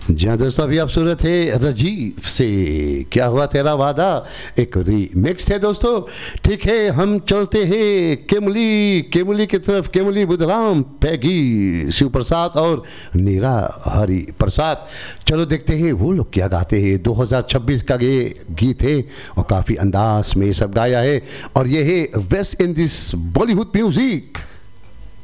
जी हाँ दोस्तों, अभी आप सुन रहे थे रजीव से क्या हुआ तेरा वादा, एक रीमिक्स है दोस्तों। ठीक है, हम चलते हैं केमुली केमुली की तरफ। केमुली बुधराम, पैगी, शिव प्रसाद और नीरा हरि प्रसाद। चलो देखते हैं वो लोग क्या गाते हैं। 2026 का ये गीत है और काफ़ी अंदाज में सब गाया है, और ये है वेस्ट इंडीज बॉलीवुड म्यूजिक।